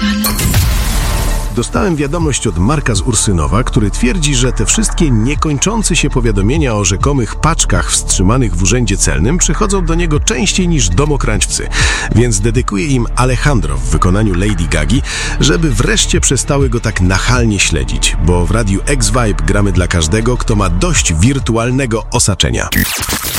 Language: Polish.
Charlotte. Dostałem wiadomość od Marka z Ursynowa, który twierdzi, że te wszystkie niekończące się powiadomienia o rzekomych paczkach wstrzymanych w urzędzie celnym przychodzą do niego częściej niż domokrańczcy, więc dedykuje im Alejandro w wykonaniu Lady Gagi, żeby wreszcie przestały go tak nachalnie śledzić, bo w radiu X-Vibe gramy dla każdego, kto ma dość wirtualnego osaczenia.